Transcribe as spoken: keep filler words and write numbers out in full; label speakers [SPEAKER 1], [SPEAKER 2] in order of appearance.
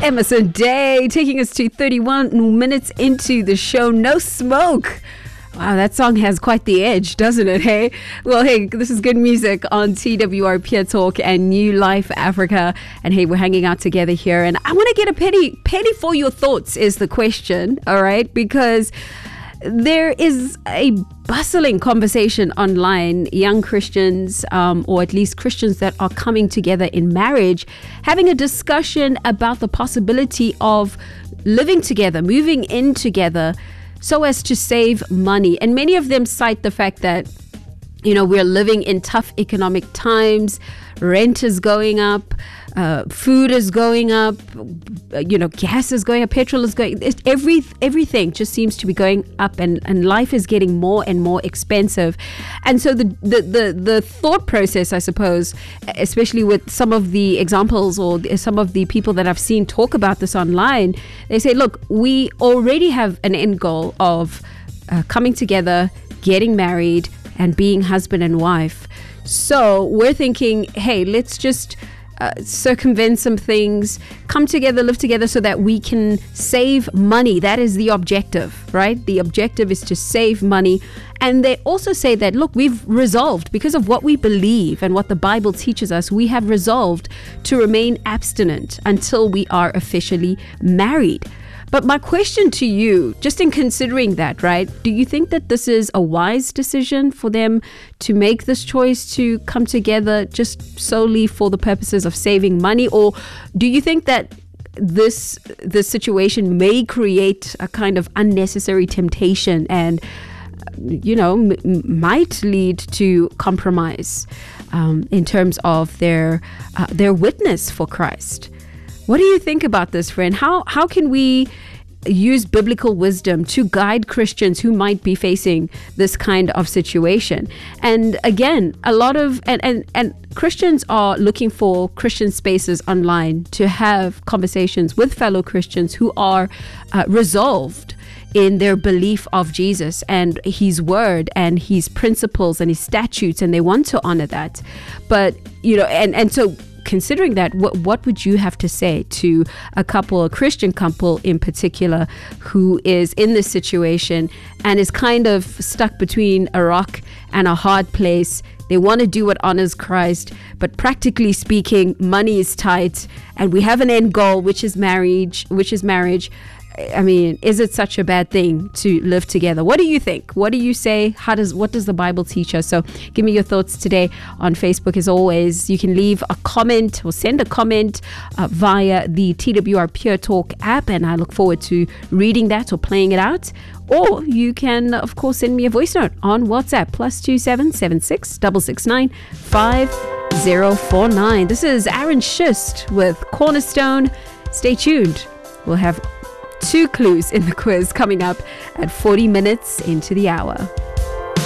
[SPEAKER 1] Emerson Day taking us to thirty-one minutes into the show. No Smoke. Wow, that song has quite the edge, doesn't it? Hey, well, hey, this is good music on T W R Pure Talk and New Life Africa. And hey, we're hanging out together here. And I want to get a penny, penny for your thoughts is the question, all right? Because there is a bustling conversation online, young Christians, um, or at least Christians that are coming together in marriage, having a discussion about the possibility of living together, moving in together, so as to save money. And many of them cite the fact that, you know, we're living in tough economic times, rent is going up, uh, food is going up, you know, gas is going up, petrol is going, it's every everything just seems to be going up, and, and life is getting more and more expensive. And so the, the, the, the thought process, I suppose, especially with some of the examples or some of the people that I've seen talk about this online, they say, look, we already have an end goal of uh, coming together, getting married, and being husband and wife. So we're thinking, hey, let's just uh, circumvent some things, come together, live together so that we can save money. That is the objective, right? The objective is to save money. And they also say that, look, we've resolved, because of what we believe and what the Bible teaches us, we have resolved to remain abstinent until we are officially married. But my question to you, just in considering that, right, do you think that this is a wise decision for them to make this choice to come together just solely for the purposes of saving money? Or do you think that this this situation may create a kind of unnecessary temptation and, you know, m- might lead to compromise um, in terms of their uh, their witness for Christ? What do you think about this, friend? How how can we use biblical wisdom to guide Christians who might be facing this kind of situation? And again, a lot of and and, and Christians are looking for Christian spaces online to have conversations with fellow Christians who are uh, resolved in their belief of Jesus and his word and his principles and his statutes, and they want to honor that. But, you know, and, and so considering that, what what would you have to say to a couple, a Christian couple in particular, who is in this situation and is kind of stuck between a rock and a hard place? They want to do what honors Christ, but practically speaking, money is tight, and we have an end goal, which is marriage, which is marriage. I mean, is it such a bad thing to live together? What do you think? What do you say? How does what does the Bible teach us? So give me your thoughts today on Facebook. As always, you can leave a comment or send a comment uh, via the T W R Pure Talk app, and I look forward to reading that or playing it out. Or you can, of course, send me a voice note on WhatsApp, plus two seven seven six six six nine five zero four nine. This is Aaron Schust with Cornerstone. Stay tuned. We'll have two clues in the quiz coming up at forty minutes into the hour.